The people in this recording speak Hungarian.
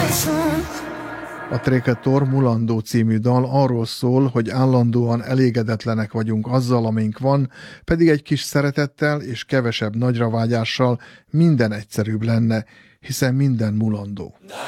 A Tréketor Mulandó című dal arról szól, hogy állandóan elégedetlenek vagyunk azzal, amink van, pedig egy kis szeretettel és kevesebb nagyravágyással minden egyszerűbb lenne, hiszen minden mulandó.